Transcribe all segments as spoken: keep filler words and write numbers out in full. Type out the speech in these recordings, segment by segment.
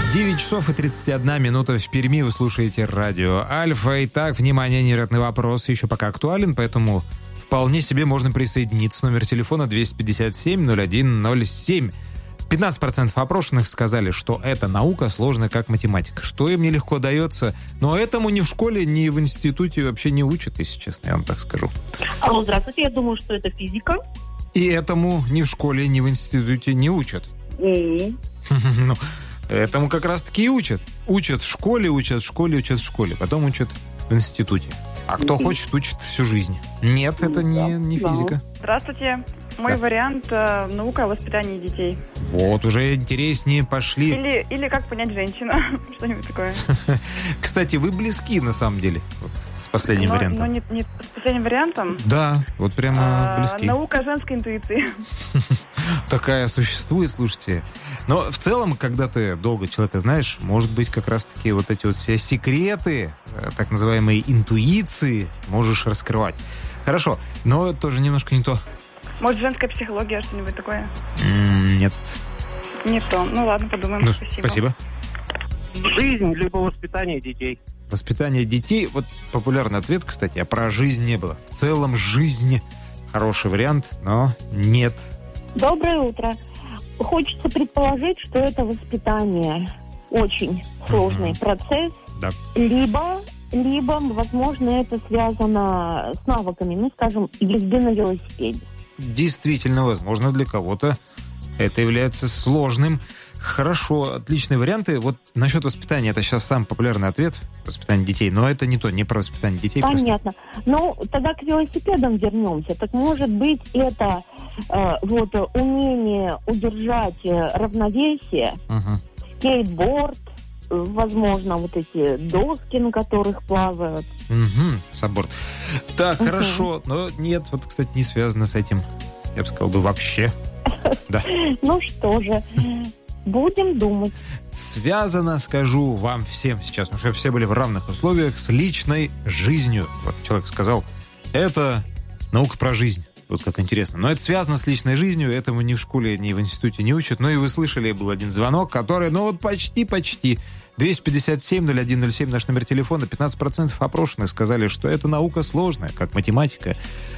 девять часов и тридцать одна минута в Перми. Вы слушаете радио Альфа. Итак, внимание, невероятный вопрос еще пока актуален, поэтому вполне себе можно присоединиться. Номер телефона двести пятьдесят семь ноль один ноль семь. пятнадцать процентов опрошенных сказали, что эта наука сложная, как математика. Что им нелегко дается. Но этому ни в школе, ни в институте вообще не учат, если честно, я вам так скажу. Алло, здравствуйте, я думаю, что это физика. И этому ни в школе, ни в институте не учат. Mm. Ну, этому как раз-таки и учат. Учат в школе, учат в школе, учат в школе. Потом учат в институте. А кто хочет, учит всю жизнь. Нет, это не, не физика. Здравствуйте. Мой Да. вариант э, наука о воспитании детей. Вот, уже интереснее пошли. Или, или как понять женщину. Что-нибудь такое. Кстати, вы близки, на самом деле, вот, с последним Но, вариантом. но не, не с последним вариантом. Да, вот прямо А, близки. наука женской интуиции. Такая существует, слушайте. Но в целом, когда ты долго человека знаешь, может быть, как раз-таки вот эти вот все секреты, э, так называемые интуиции, можешь раскрывать. Хорошо, но это тоже немножко не то. Может, женская психология, что-нибудь такое? М, Нет. Не то. Ну ладно, подумаем. Ну, Спасибо. спасибо. Жизнь либо воспитание детей. Воспитание детей. Вот популярный ответ, кстати, а про жизнь не было. В целом, жизнь хороший вариант, но нет. Доброе утро. Хочется предположить, что это воспитание. Очень сложный Мгм. процесс. Да. Либо, либо, возможно, это связано с навыками, ну, скажем, езды на велосипеде. Действительно, возможно, для кого-то это является сложным. Хорошо, отличные варианты. Вот насчет воспитания, это сейчас самый популярный ответ. Воспитание детей. Но это не то, не про воспитание детей. просто. Понятно. Ну, тогда к велосипедам вернемся. Так может быть, это э, вот умение удержать э, равновесие, Мгм. скейтборд, э, возможно, вот эти доски, на которых плавают. Мгм, сабборд. Так, Мгм. хорошо. Но нет, вот, кстати, не связано с этим. Я бы сказал бы вообще. Да. Ну что же, будем думать. Связано, скажу вам всем сейчас, ну, чтобы все были в равных условиях, с личной жизнью. Вот человек сказал, это наука про жизнь. Вот как интересно. Но это связано с личной жизнью, этому ни в школе, ни в институте не учат. Ну и вы слышали, был один звонок, который, ну вот почти-почти. двести пятьдесят семь ноль один ноль семь наш номер телефона. пятнадцать процентов опрошенных сказали, что это наука сложная, как математика.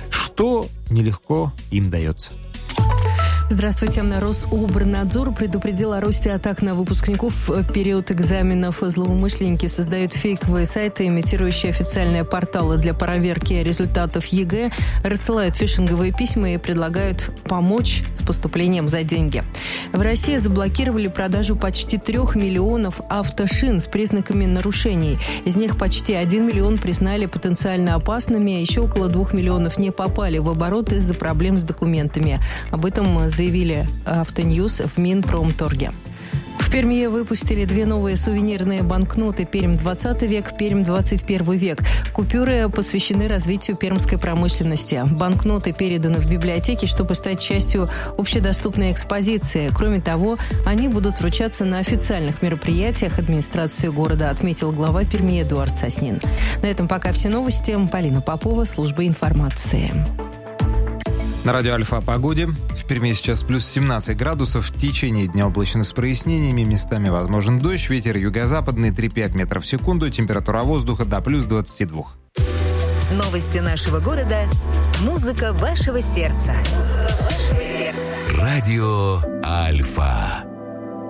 Что нелегко им дается. Здравствуйте. Рособорнадзор предупредил о росте атак на выпускников в период экзаменов. Злоумышленники создают фейковые сайты, имитирующие официальные порталы для проверки результатов ЕГЭ, рассылают фишинговые письма и предлагают помочь с поступлением за деньги. В России заблокировали продажу почти трех миллионов автошин с признаками нарушений. Из них почти один миллион признали потенциально опасными, а еще около двух миллионов не попали в оборот из-за проблем с документами. Об этом заявили Автоньюз в Минпромторге. В Перми выпустили две новые сувенирные банкноты «Пермь двадцатый век», «Пермь двадцать первый век». Купюры посвящены развитию пермской промышленности. Банкноты переданы в библиотеки, чтобы стать частью общедоступной экспозиции. Кроме того, они будут вручаться на официальных мероприятиях администрации города, отметил глава Перми Эдуард Соснин. На этом пока все новости. Полина Попова, служба информации. На радио Альфа о погоде. В Перми сейчас плюс семнадцать градусов. В течение дня облачно с прояснениями. Местами возможен дождь. Ветер юго-западный три-пять метров в секунду. Температура воздуха до плюс двадцати двух. Новости нашего города. Музыка вашего сердца. Музыка вашего сердца. Радио Альфа.